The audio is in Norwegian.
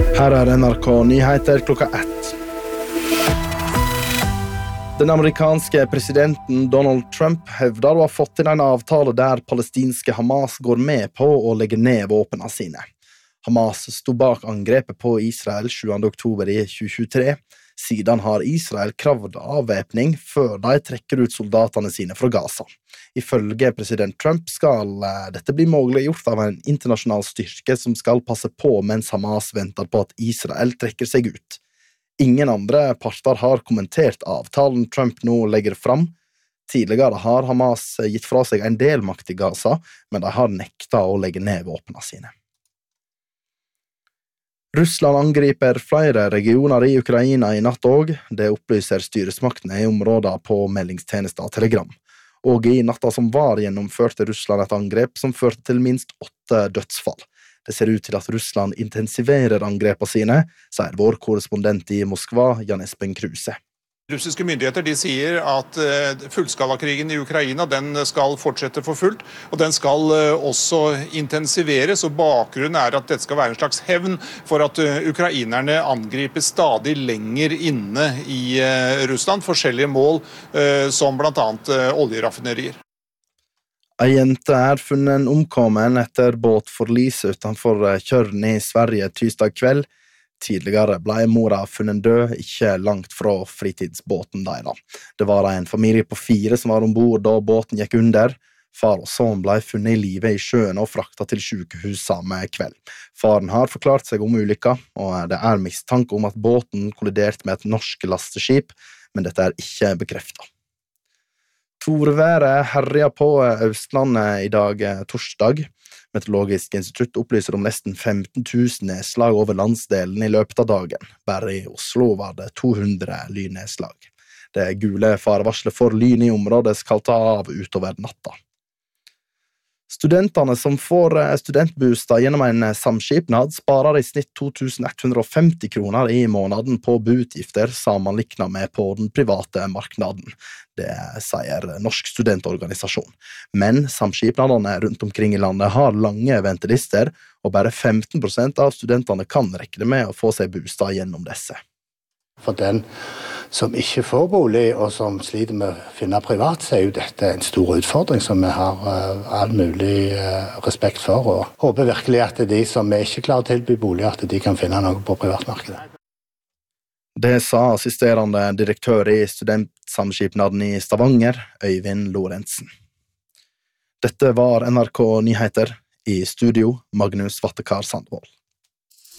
Her NRK Nyheter klokka 1. Den amerikanske presidenten Donald Trump hevder å ha fått til en avtale der palestinske Hamas går med på å legge ned våpnene sine. Hamas stod bak angrepet på Israel 7. oktober i 2023. Siden har Israel kravd avvæpning før de trekker ut soldatene sine fra Gaza. Ifølge president Trump skal dette bli muliggjort av en internasjonal styrke som skal passe på mens Hamas venter på at Israel trekker seg ut. Ingen andre parter har kommentert avtalen Trump nå legger fram. Tidligere har Hamas gitt fra seg en del makt i Gaza, men de har nekta å legge ned våpnene sine. Russland angriper flere regioner i Ukraina i natt og det opplyser styresmaktene i områder på meldingstjenester og Telegram. Og i natta som var gjennomførte Russland et angrep som førte til minst 8 dødsfall. Det ser ut til at Russland intensiverer angrepene sine, sier vår korrespondent i Moskva, Jan Espen Kruse. Russiske myndigheter de sier at fullskalakrigen i Ukraina den skal fortsette for fullt, og den skal også intensiveres, og bakgrunnen er at dette skal være en slags hevn for at ukrainerne angriper stadig lenger inne i Russland, forskjellige mål som blant annet oljeraffinerier. En jente er funnet omkommen etter båtforlis utenfor Kjørn i Sverige tirsdag kveld. Tidligere ble mora funnet død, ikke langt fra fritidsbåten deres. Det var en familie på 4 som var ombord da båten gikk under. Far og sønn ble funnet i live i sjøen og fraktet til sykehus samme kveld. Faren har forklart seg om ulykka, og det er mistanke om at båten kolliderte med et norsk lasteskip, men dette er ikke bekreftet. Torværet herjer på Østlandet i dag torsdag. Meteorologisk institutt opplyser om nesten 15 000 nedslag over landsdelen i løpet av dagen. Bare i Oslo var det 200 lynnedslag. Det gule farevarslet for lyn i området skal ta av utover natta. Studentene som får studentbostad gjennom en samskipnad sparer i snitt 2150 kroner i måneden på boutgifter sammenlignet med på den private marknaden. Det sier Norsk studentorganisasjon. Men samskipnadene rundt omkring i landet har lange ventelister, og bare 15% av studentene kan regne med å få seg bostad gjennom disse. For den som ikke får bolig, og som sliter med å finne privat, så er jo dette en stor utfordring som vi har all mulig respekt for, og håper virkelig at de som er ikke klarer å tilby bolig, at de kan finne noe på privatmarkedet. Det sa assisterende direktør i studentsamskipnaden i Stavanger, Øyvind Lorentzen. Dette var NRK Nyheter, i studio Magnus Vattekar Sandvold.